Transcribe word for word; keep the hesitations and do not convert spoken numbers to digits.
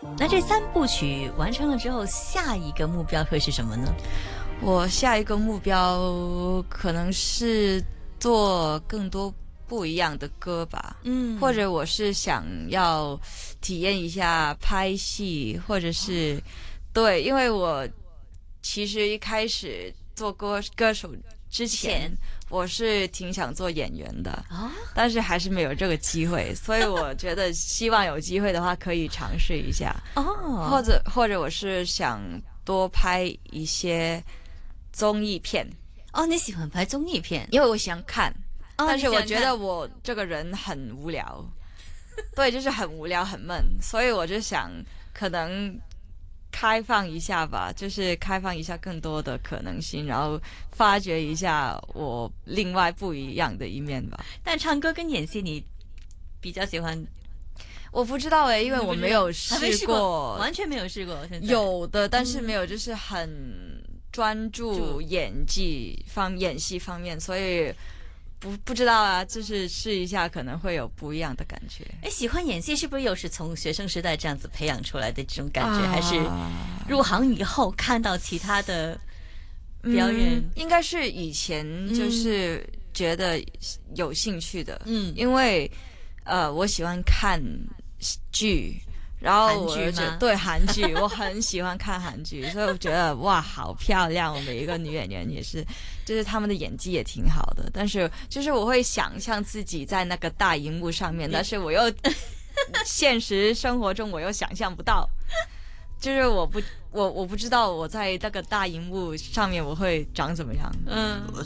那这三部曲完成了之后，下一个目标会是什么呢？ 我下一个目标可能是做更多不一样的歌吧， 嗯， 或者我是想要体验一下拍戏，或者是、哦、对，因为我其实一开始做歌歌手之前，我是挺想做演员的、哦、但是还是没有这个机会，所以我觉得希望有机会的话可以尝试一下哦，或者或者我是想多拍一些综艺片。 哦，你喜欢拍综艺片？ 因为我想看， 哦、 但是我觉得我这个人很无聊，对，就是很无聊很闷，所以我就想可能开放一下吧，就是开放一下更多的可能性，然后发掘一下我另外不一样的一面吧。 但唱歌跟演戏你比较喜欢？ 我不知道诶，因为我没有试 过, 试过完全没有试过。现在有的，但是没有就是很专注演技方演戏方面，所以不不知道啊，就是试一下可能会有不一样的感觉。 哎，喜欢演戏是不是又是从学生时代这样子培养出来的这种感觉、啊、还是入行以后看到其他的表演、 嗯、应该是以前就是觉得有兴趣的，嗯，因为呃我喜欢看剧，然后我就觉得对韩剧我很喜欢看韩剧所以我觉得哇好漂亮，每一个女演员也是就是他们的演技也挺好的，但是就是我会想象自己在那个大荧幕上面，但是我又现实生活中我又想象不到，就是我不我我不知道我在那个大荧幕上面我会长怎么样。嗯。